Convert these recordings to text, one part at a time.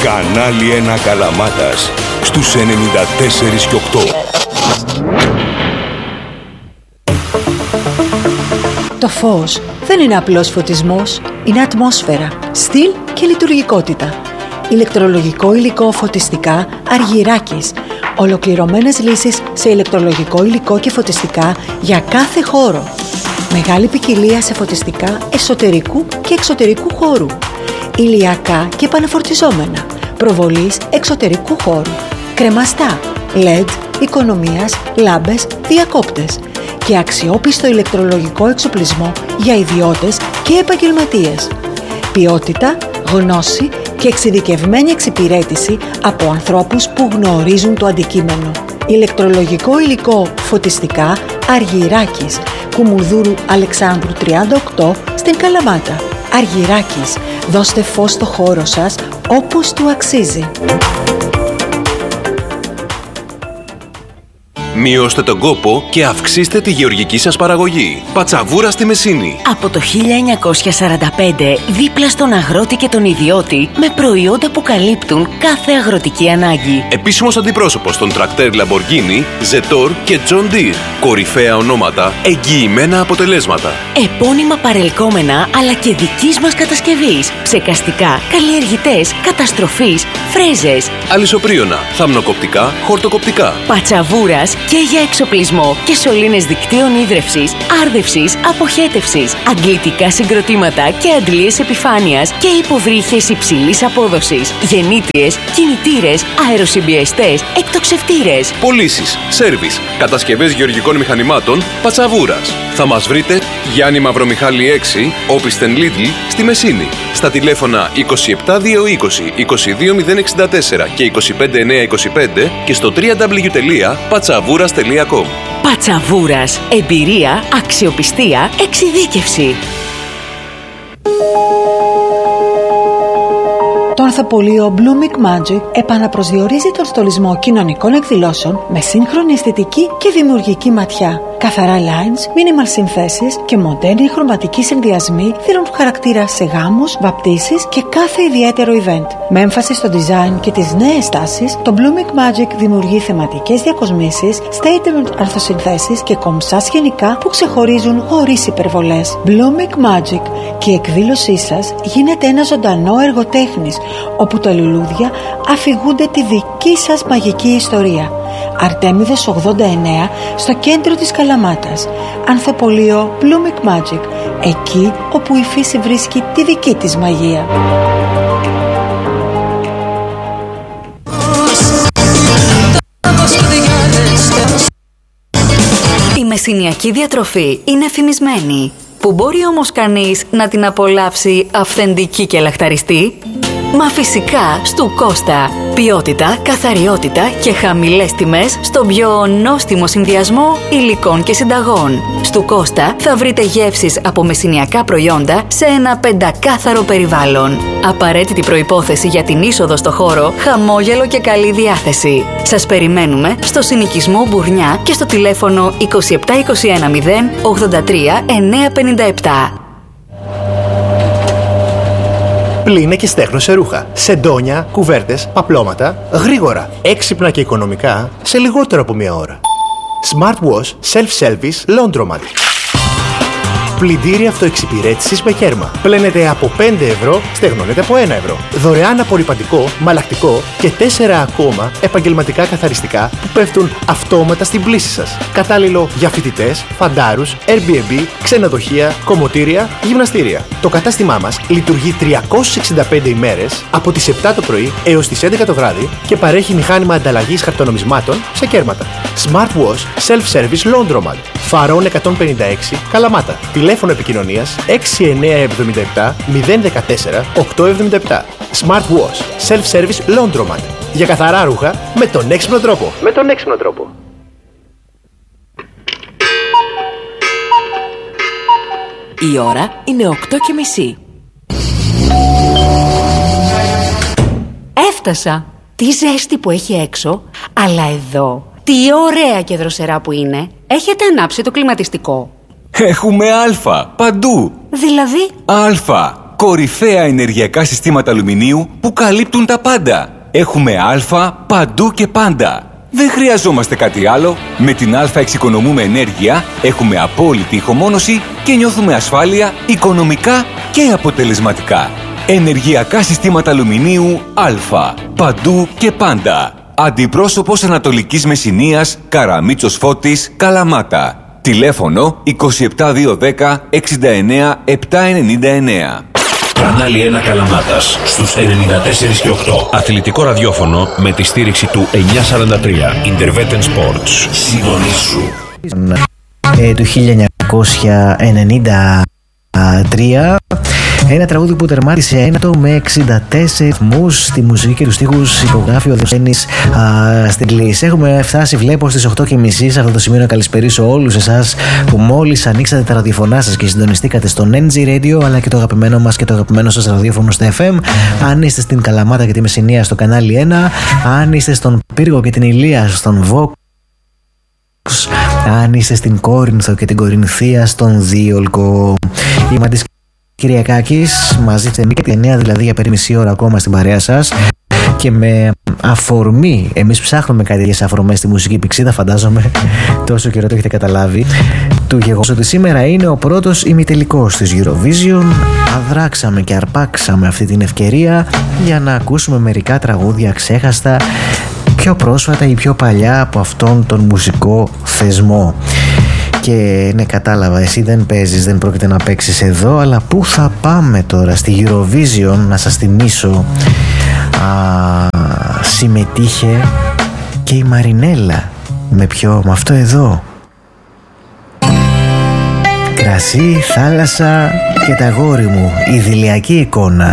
Κανάλι 1 Καλαμάτας στους 94 και 8. Το φως δεν είναι απλός φωτισμός, είναι ατμόσφαιρα, στυλ και λειτουργικότητα. Ηλεκτρολογικό υλικό φωτιστικά Αργυράκης. Ολοκληρωμένες λύσεις σε ηλεκτρολογικό υλικό και φωτιστικά για κάθε χώρο. Μεγάλη ποικιλία σε φωτιστικά εσωτερικού και εξωτερικού χώρου. Ηλιακά και επαναφορτιζόμενα. Προβολής εξωτερικού χώρου. Κρεμαστά, LED, οικονομίας, λάμπες, διακόπτες. Και αξιόπιστο ηλεκτρολογικό εξοπλισμό για ιδιώτες και επαγγελματίες. Ποιότητα, γνώση και εξειδικευμένη εξυπηρέτηση από ανθρώπους που γνωρίζουν το αντικείμενο. Ηλεκτρολογικό υλικό φωτιστικά Αργυράκης, Κουμουνδούρου Αλεξάνδρου 38 στην Καλαμάτα. Αργυράκης, δώστε φως στο χώρο σας όπως του αξίζει. Μειώστε τον κόπο και αυξήστε τη γεωργική σας παραγωγή. Πατσαβούρα στη Μεσίνη. Από το 1945, δίπλα στον αγρότη και τον ιδιώτη, με προϊόντα που καλύπτουν κάθε αγροτική ανάγκη. Επίσημος αντιπρόσωπος των τρακτέρ Lamborghini, Zetor και John Deere. Κορυφαία ονόματα, εγγυημένα αποτελέσματα. Επώνυμα παρελκόμενα, αλλά και δικής μας κατασκευής. Ψεκαστικά, καλλιεργητές, καταστροφής, φρέζες. Αλυσοπρίωνα, θαμνοκοπτικά, χορτοκοπτικά. Πατσαβούρας και για εξοπλισμό και σωλήνες δικτύων ίδρευσης, άρδευσης, αποχέτευσης, αντλητικά συγκροτήματα και αντλίες επιφάνειας και υποβρύχες υψηλής απόδοσης, γεννήτριες, κινητήρες, αεροσυμπιεστές, εκτοξευτήρες. Πωλήσεις, σέρβις, κατασκευές γεωργικών μηχανημάτων, Πατσαβούρας. Θα μας βρείτε Γιάννη Μαυρομιχάλη 6, Όπισθεν Λίτλ, στη Μεσίνη. Στα τηλέφωνα 27220 22064 και 25925 και στο www.patsavouras.com. Πατσαβούρας. Εμπειρία, αξιοπιστία, εξειδίκευση. Το ανθοπολείο Blooming Magic επαναπροσδιορίζει τον στολισμό κοινωνικών εκδηλώσεων με σύγχρονη αισθητική και δημιουργική ματιά. Καθαρά lines, minimal συνθέσεις και μοντέρνοι χρωματικοί συνδυασμοί δίνουν χαρακτήρα σε γάμους, βαπτίσεις και κάθε ιδιαίτερο event. Με έμφαση στο design και τις νέες τάσεις, το Blooming Magic δημιουργεί θεματικές διακοσμήσεις, statement αρθοσυνθέσεις και κομψά σκηνικά που ξεχωρίζουν χωρίς υπερβολές. Blooming Magic, και η εκδήλωσή σας γίνεται ένα ζωντανό έργο τέχνης, όπου τα λουλούδια αφηγούνται τη δική σας μαγική ιστορία. Αρτέμιδος 89 στο κέντρο της Καλαμάτας. Ανθοπολείο Blooming Magic, εκεί όπου η φύση βρίσκει τη δική της μαγεία. Η μεσηνιακή διατροφή είναι φημισμένη. Που μπορεί όμως κανείς να την απολαύσει αυθεντική και λαχταριστή? Μα φυσικά στου Κώστα. Ποιότητα, καθαριότητα και χαμηλές τιμές στον πιο νόστιμο συνδυασμό υλικών και συνταγών. Στου Κώστα θα βρείτε γεύσεις από μεσηνιακά προϊόντα σε ένα πεντακάθαρο περιβάλλον. Απαραίτητη προϋπόθεση για την είσοδο στο χώρο, χαμόγελο και καλή διάθεση. Σας περιμένουμε στο συνοικισμό Μπουρνιά και στο τηλέφωνο 27210 83 957. Πλύνε και στέχνωσε ρούχα, σεντόνια, κουβέρτες, παπλώματα, γρήγορα, έξυπνα και οικονομικά, σε λιγότερο από μία ώρα. Smart Wash Self-Service Laundromat. Πλυντήρι αυτοεξυπηρέτησης με κέρμα. Πλένετε από 5 ευρώ, στεγνώνετε από 1 ευρώ. Δωρεάν απορρυπαντικό, μαλακτικό και 4 ακόμα επαγγελματικά καθαριστικά που πέφτουν αυτόματα στην πλύση σας. Κατάλληλο για φοιτητές, φαντάρους, Airbnb, ξενοδοχεία, κομμωτήρια, γυμναστήρια. Το κατάστημά μας λειτουργεί 365 ημέρες από τις 7 το πρωί έως τις 11 το βράδυ και παρέχει μηχάνημα ανταλλαγής χαρτονομισμάτων σε κέρματα. Smart Wash Self-Service Laundromat. Φαρών 156, Καλαμάτα. Τηλέφωνο επικοινωνίας 6977 014 877. Smart Wash Self-Service Laundromat. Για καθαρά ρούχα με τον έξυπνο τρόπο. Η ώρα είναι 8:30. Έφτασα! Τι ζέστη που έχει έξω, αλλά εδώ τι ωραία και δροσερά που είναι. Έχετε ανάψει το κλιματιστικό? Έχουμε Α, παντού. Δηλαδή? Α, Κορυφαία ενεργειακά συστήματα αλουμινίου που καλύπτουν τα πάντα. Έχουμε Α παντού και πάντα. Δεν χρειαζόμαστε κάτι άλλο. Με την Α εξοικονομούμε ενέργεια, έχουμε απόλυτη ηχομόνωση και νιώθουμε ασφάλεια οικονομικά και αποτελεσματικά. Ενεργειακά συστήματα αλουμινίου Α. Παντού και πάντα. Αντιπρόσωπος Ανατολικής Μεσσηνίας, Καραμίτσος Φώτης, Καλαμάτα. Τηλέφωνο 27210 69 799. Κανάλι 1 Καλαμάτας στους 94 και 8. Αθλητικό ραδιόφωνο με τη στήριξη του 943 Interveten Sports. Συντονίσου. Του 1993. Ένα τραγούδι που τερμάτισε ένατο με 64 ρυθμούς στη μουσική και τους στίχους υπογράφει ο Δεσένης Στεγκλής. Έχουμε φτάσει, βλέπω, στις 8:30. Σε αυτό το σημείο να καλησπερίσω όλους εσάς που μόλις ανοίξατε τα ραδιοφωνά σας και συντονιστήκατε στο NG Radio, αλλά και το αγαπημένο μας και το αγαπημένο σας ραδιόφωνο στο FM. Αν είστε στην Καλαμάτα και τη Μεσσηνία στο κανάλι 1, αν είστε στον Πύργο και την Ηλία στον Vox, αν είστε στην Κόρινθο και την Κορινθία στον Δίολκο. Είμαι Αντής Κυριακάκης, μαζί είστε και τη 9, δηλαδή για περίπου μισή ώρα ακόμα στην παρέα σας. Και με αφορμή, εμείς ψάχνουμε κάτι για αφορμές στη μουσική πηξίδα, φαντάζομαι τόσο καιρό το έχετε καταλάβει, του γεγονός ότι σήμερα είναι ο πρώτος ημιτελικός της Eurovision. Αδράξαμε και αρπάξαμε αυτή την ευκαιρία για να ακούσουμε μερικά τραγούδια ξέχαστα, πιο πρόσφατα ή πιο παλιά από αυτόν τον μουσικό θεσμό. Και ναι, κατάλαβα, εσύ δεν παίζεις, δεν πρόκειται να παίξεις εδώ, αλλά πού θα πάμε τώρα? Στη Eurovision, να σας θυμίσω, συμμετείχε και η Μαρινέλα. Με ποιο? Με αυτό εδώ. Κρασί, θάλασσα και τα γόρι μου, ιδηλιακή εικόνα.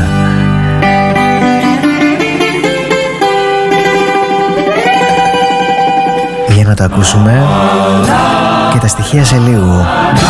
Για να το ακούσουμε και τα στοιχεία σε λίγο.